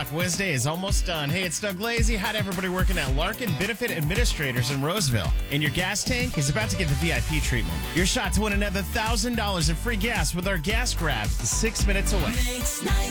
Throwback Wednesday is almost done. Hey, it's Doug Lazy. How'd everybody working at Larkin Benefit Administrators in Roseville? And your gas tank is about to get the VIP treatment. Your shot to win another $1,000 in free gas with our gas grab is 6 minutes away.